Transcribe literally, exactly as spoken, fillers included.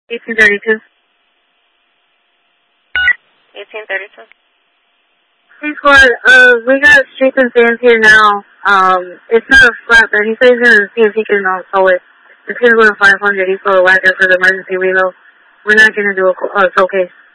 eighteen thirty-two. eighteen thirty-two. Hey, squad, uh, we got streets and fans here now. Um, it's not a flat, but he says he's gonna see if he can, uh, tow it. It's gonna go to five hundred. He's for a whacker for the emergency reload. We're not gonna do a, a tow case.